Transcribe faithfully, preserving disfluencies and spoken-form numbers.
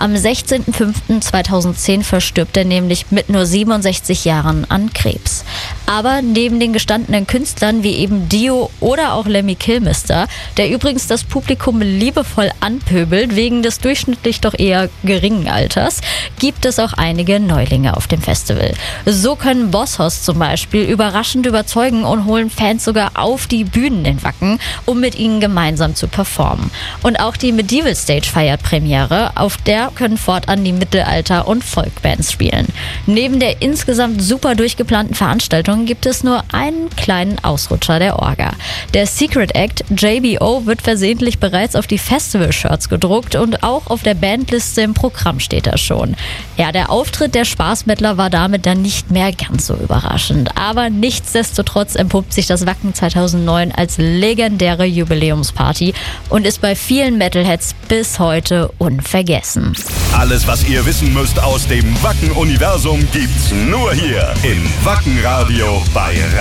Am sechzehnten fünften zweitausendzehn verstirbt er nämlich mit nur siebenundsechzig Jahren an Krebs. Aber neben den gestandenen Künstlern wie eben Dio oder auch Lemmy Kilmister, der übrigens das Publikum liebevoll anpöbelt wegen des durchschnittlich doch eher geringen Alters, gibt es auch einige Neulinge auf dem Festival. So können Boss Hoss zum Beispiel überraschend überzeugen und holen Fans sogar auf die Bühnen in Wacken, um mit ihnen gemeinsam zu performen. Und auch die Medieval Stage feiert Premiere, auf der können fortan die Mittelalter- und Folkbands spielen. Neben der insgesamt super durchgeplanten Veranstaltung gibt es nur einen kleinen Ausrutscher der Orga. Der Secret Act J B O wird versehentlich bereits auf die Festival-Shirts gedruckt und auch auf der Bandliste im Programm steht er schon. Ja, der Auftritt der Spaßmettler war damit dann nicht mehr ganz so überraschend. Aber nichtsdestotrotz entpuppt sich das Wacken zweitausendneun als legendäre Jubiläumsparty und ist bei vielen Metalheads bis heute unvergessen. Alles, was ihr wissen müsst aus dem Wacken-Universum, gibt's nur hier im Wacken-Radio bei